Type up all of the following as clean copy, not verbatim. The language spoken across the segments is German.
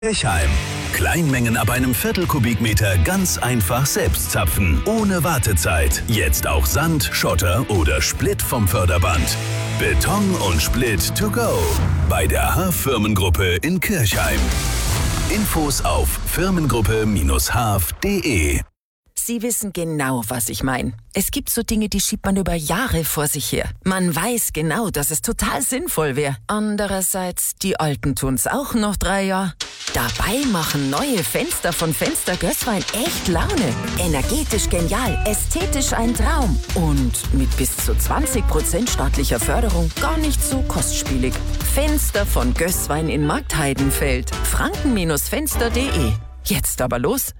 Kirchheim. Kleinmengen ab einem Viertel-Kubikmeter ganz einfach selbst zapfen, ohne Wartezeit. Jetzt auch Sand, Schotter oder Splitt vom Förderband. Beton und Splitt to go. Bei der Haaf-Firmengruppe in Kirchheim. Infos auf firmengruppe-haaf.de. Sie wissen genau, was ich meine. Es gibt so Dinge, die schiebt man über Jahre vor sich her. Man weiß genau, dass es total sinnvoll wäre. Andererseits, die Alten tun's auch noch 3 Jahre. Dabei machen neue Fenster von Fenster Gößwein echt Laune. Energetisch genial, ästhetisch ein Traum. Und mit bis zu 20% staatlicher Förderung gar nicht so kostspielig. Fenster von Gößwein in Marktheidenfeld. franken-fenster.de. Jetzt aber los.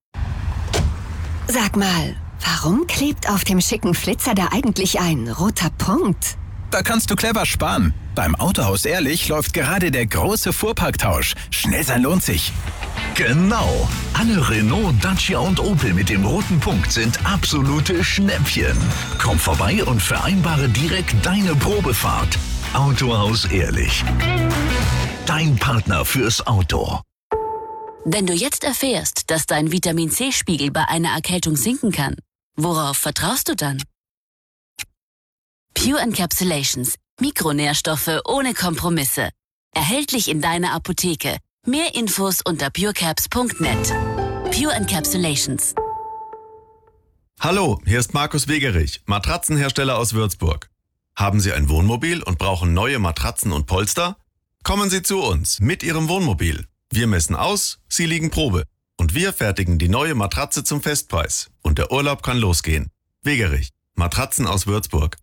Sag mal, warum klebt auf dem schicken Flitzer da eigentlich ein roter Punkt? Da kannst du clever sparen. Beim Autohaus Ehrlich läuft gerade der große Fuhrparktausch. Schnell sein lohnt sich. Genau. Alle Renault, Dacia und Opel mit dem roten Punkt sind absolute Schnäppchen. Komm vorbei und vereinbare direkt deine Probefahrt. Autohaus Ehrlich. Dein Partner fürs Auto. Wenn du jetzt erfährst, dass dein Vitamin-C-Spiegel bei einer Erkältung sinken kann, worauf vertraust du dann? Pure Encapsulations. Mikronährstoffe ohne Kompromisse. Erhältlich in deiner Apotheke. Mehr Infos unter purecaps.net. Pure Encapsulations. Hallo, hier ist Markus Wegerich, Matratzenhersteller aus Würzburg. Haben Sie ein Wohnmobil und brauchen neue Matratzen und Polster? Kommen Sie zu uns mit Ihrem Wohnmobil. Wir messen aus, Sie liegen Probe. Und wir fertigen die neue Matratze zum Festpreis. Und der Urlaub kann losgehen. Wegerich, Matratzen aus Würzburg.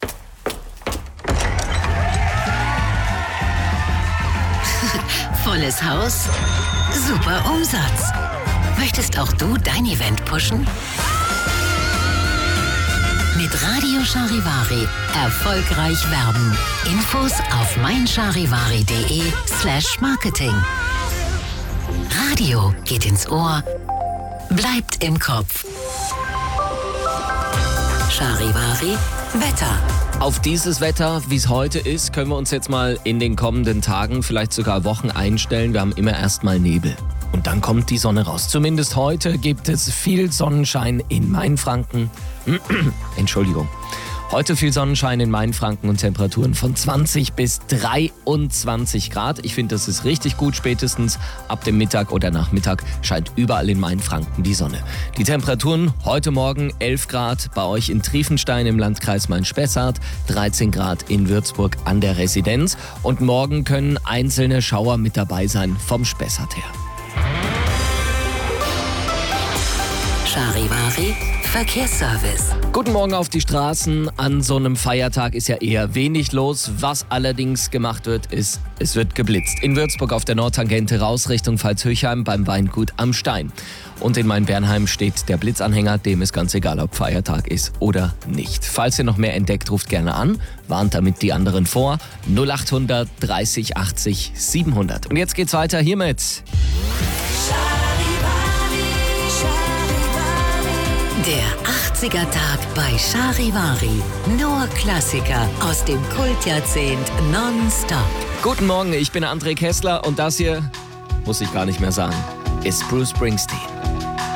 Volles Haus, super Umsatz. Möchtest auch du dein Event pushen? Mit Radio Charivari erfolgreich werben. Infos auf meincharivari.de/marketing. Radio geht ins Ohr, bleibt im Kopf. Charivari Wetter. Auf dieses Wetter, wie es heute ist, können wir uns jetzt mal in den kommenden Tagen, vielleicht sogar Wochen einstellen. Wir haben immer erstmal Nebel. Und dann kommt die Sonne raus. Zumindest heute gibt es viel Sonnenschein in Mainfranken. Entschuldigung. Heute viel Sonnenschein in Mainfranken und Temperaturen von 20 bis 23 Grad. Ich finde, das ist richtig gut. Spätestens ab dem Mittag oder Nachmittag scheint überall in Mainfranken die Sonne. Die Temperaturen heute Morgen 11 Grad bei euch in Triefenstein im Landkreis Main-Spessart, 13 Grad in Würzburg an der Residenz. Und morgen können einzelne Schauer mit dabei sein vom Spessart her. Charivari Verkehrsservice. Guten Morgen auf die Straßen. An so einem Feiertag ist ja eher wenig los. Was allerdings gemacht wird, ist, es wird geblitzt. In Würzburg auf der Nordtangente raus Richtung Pfalz-Höchheim beim Weingut am Stein. Und in Main-Bernheim steht der Blitzanhänger, dem ist ganz egal, ob Feiertag ist oder nicht. Falls ihr noch mehr entdeckt, ruft gerne an. Warnt damit die anderen vor. 0800 30 80 700. Und jetzt geht's weiter hiermit. Der 80er-Tag bei Charivari. Nur Klassiker aus dem Kultjahrzehnt nonstop. Guten Morgen, ich bin André Kessler und das hier, muss ich gar nicht mehr sagen, ist Bruce Springsteen.